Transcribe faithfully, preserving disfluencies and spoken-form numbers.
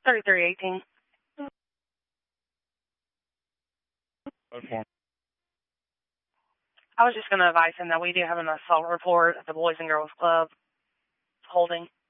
thirty-three eighteen. Okay. I was just going to advise him that we do have an assault report at the Boys and Girls Club holding.